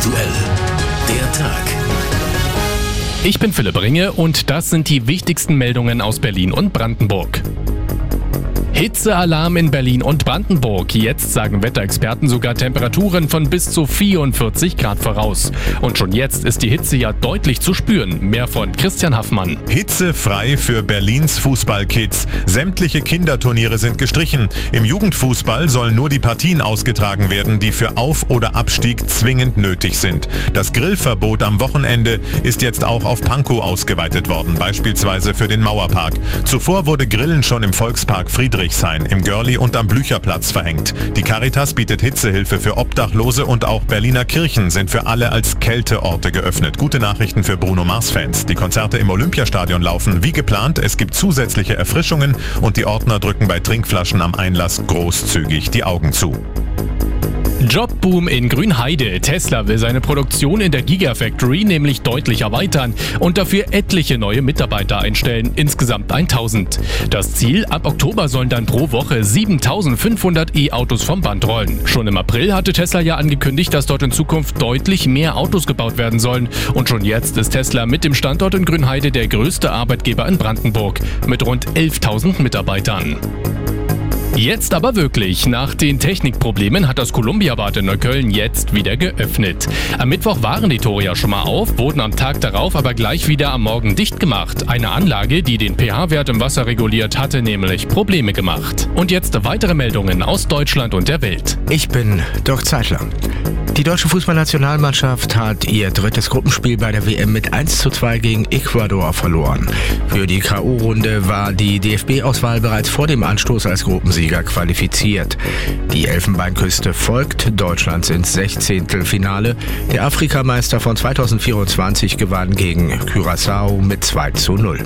aktuell. Der Tag. Ich bin Philipp Ringe und das sind die wichtigsten Meldungen aus Berlin und Brandenburg. Hitzealarm in Berlin und Brandenburg. Jetzt sagen Wetterexperten sogar Temperaturen von bis zu 44 Grad voraus. Und schon jetzt ist die Hitze ja deutlich zu spüren. Mehr von Christian Haffmann. Hitzefrei für Berlins Fußballkids. Sämtliche Kinderturniere sind gestrichen. Im Jugendfußball sollen nur die Partien ausgetragen werden, die für Auf- oder Abstieg zwingend nötig sind. Das Grillverbot am Wochenende ist jetzt auch auf Pankow ausgeweitet worden, beispielsweise für den Mauerpark. Zuvor wurde Grillen schon im Volkspark Friedrichshain, im Görli und am Blücherplatz verhängt. Die Caritas bietet Hitzehilfe für Obdachlose und auch Berliner Kirchen sind für alle als Kälteorte geöffnet. Gute Nachrichten für Bruno Mars-Fans. Die Konzerte im Olympiastadion laufen wie geplant. Es gibt zusätzliche Erfrischungen und die Ordner drücken bei Trinkflaschen am Einlass großzügig die Augen zu. Jobboom in Grünheide. Tesla will seine Produktion in der Gigafactory nämlich deutlich erweitern und dafür etliche neue Mitarbeiter einstellen, insgesamt 1000. Das Ziel, ab Oktober sollen dann pro Woche 7500 E-Autos vom Band rollen. Schon im April hatte Tesla ja angekündigt, dass dort in Zukunft deutlich mehr Autos gebaut werden sollen. Und schon jetzt ist Tesla mit dem Standort in Grünheide der größte Arbeitgeber in Brandenburg mit rund 11.000 Mitarbeitern. Jetzt aber wirklich. Nach den Technikproblemen hat das Columbia-Bad in Neukölln jetzt wieder geöffnet. Am Mittwoch waren die Tore ja schon mal auf, wurden am Tag darauf aber gleich wieder am Morgen dicht gemacht. Eine Anlage, die den pH-Wert im Wasser reguliert, hatte nämlich Probleme gemacht. Und jetzt weitere Meldungen aus Deutschland und der Welt. Ich bin Dirk Zeitler. Die deutsche Fußballnationalmannschaft hat ihr drittes Gruppenspiel bei der WM mit 1:2 gegen Ecuador verloren. Für die K.O.-Runde war die DFB-Auswahl bereits vor dem Anstoß als Gruppensieger qualifiziert. Die Elfenbeinküste folgt Deutschlands ins 16. Finale. Der Afrikameister von 2024 gewann gegen Curaçao mit 2:0.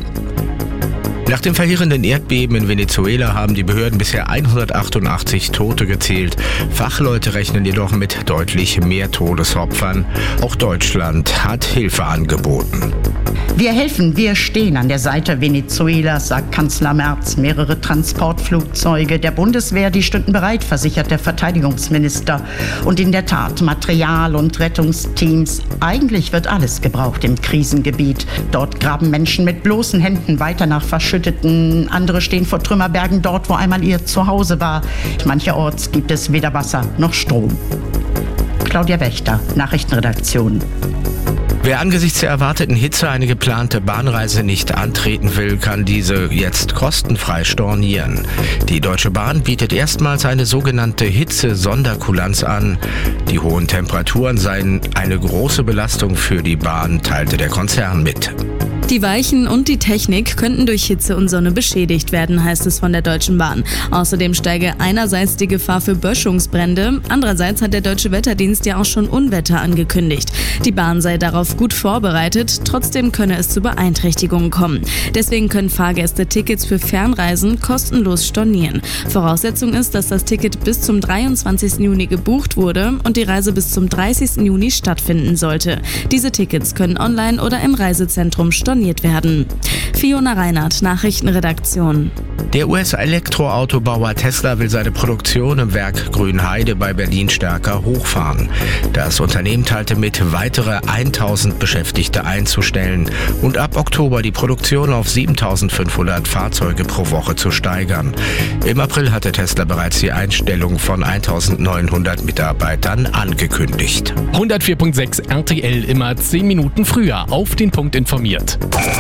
Nach dem verheerenden Erdbeben in Venezuela haben die Behörden bisher 188 Tote gezählt. Fachleute rechnen jedoch mit deutlich mehr Todesopfern. Auch Deutschland hat Hilfe angeboten. Wir helfen, wir stehen an der Seite Venezuelas, sagt Kanzler Merz. Mehrere Transportflugzeuge der Bundeswehr, die stünden bereit, versichert der Verteidigungsminister. Und in der Tat, Material und Rettungsteams. Eigentlich wird alles gebraucht im Krisengebiet. Dort graben Menschen mit bloßen Händen weiter nach Verschütteten. Andere stehen vor Trümmerbergen dort, wo einmal ihr Zuhause war. Mancherorts gibt es weder Wasser noch Strom. Claudia Wächter, Nachrichtenredaktion. Wer angesichts der erwarteten Hitze eine geplante Bahnreise nicht antreten will, kann diese jetzt kostenfrei stornieren. Die Deutsche Bahn bietet erstmals eine sogenannte Hitze-Sonderkulanz an. Die hohen Temperaturen seien eine große Belastung für die Bahn, teilte der Konzern mit. Die Weichen und die Technik könnten durch Hitze und Sonne beschädigt werden, heißt es von der Deutschen Bahn. Außerdem steige einerseits die Gefahr für Böschungsbrände, andererseits hat der Deutsche Wetterdienst ja auch schon Unwetter angekündigt. Die Bahn sei darauf gut vorbereitet, trotzdem könne es zu Beeinträchtigungen kommen. Deswegen können Fahrgäste Tickets für Fernreisen kostenlos stornieren. Voraussetzung ist, dass das Ticket bis zum 23. Juni gebucht wurde und die Reise bis zum 30. Juni stattfinden sollte. Diese Tickets können online oder im Reisezentrum storniert werden. Fiona Reinhardt, Nachrichtenredaktion. Der US-Elektroautobauer Tesla will seine Produktion im Werk Grünheide bei Berlin stärker hochfahren. Das Unternehmen teilte mit, weitere 1000 Beschäftigte einzustellen und ab Oktober die Produktion auf 7500 Fahrzeuge pro Woche zu steigern. Im April hatte Tesla bereits die Einstellung von 1900 Mitarbeitern angekündigt. 104.6 RTL, immer 10 Minuten früher auf den Punkt informiert.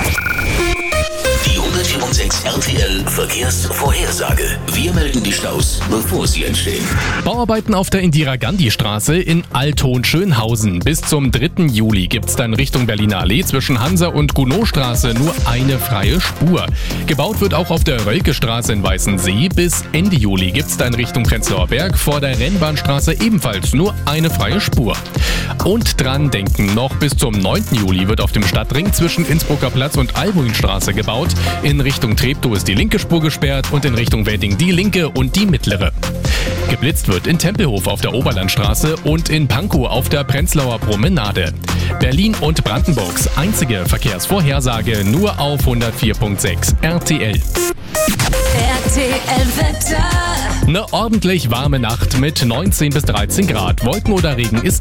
Die 104.6 RTL Verkehrsvorhersage. Wir melden die Staus, bevor sie entstehen. Bauarbeiten auf der Indira-Gandhi-Straße in Alton-Schönhausen. Bis zum 3. Juli gibt's dann Richtung Berliner Allee zwischen Hansa- und Gounod-Straße nur eine freie Spur. Gebaut wird auch auf der Rölke-Straße in Weißensee. Bis Ende Juli gibt's dann Richtung Prenzlauer Berg vor der Rennbahnstraße ebenfalls nur eine freie Spur. Und dran denken, noch bis zum 9. Juli wird auf dem Stadtring zwischen Innsbrucker Platz und Albuinstraße gebaut. In Richtung Treptow ist die linke Spur gesperrt und in Richtung Wedding die linke und die mittlere. Geblitzt wird in Tempelhof auf der Oberlandstraße und in Pankow auf der Prenzlauer Promenade. Berlin und Brandenburgs einzige Verkehrsvorhersage nur auf 104.6 RTL. RTL Wetter. Eine ordentlich warme Nacht mit 19 bis 13 Grad. Wolken oder Regen ist